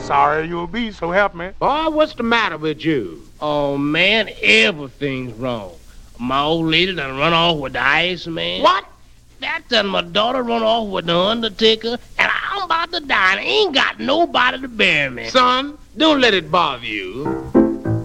sorry you'll be, so help me. Boy, what's the matter with you? Oh, man, everything's wrong. My old lady done run off with the Iceman. What? That done my daughter run off with the Undertaker, and I'm about to die and ain't got nobody to bury me. Son, don't let it bother you.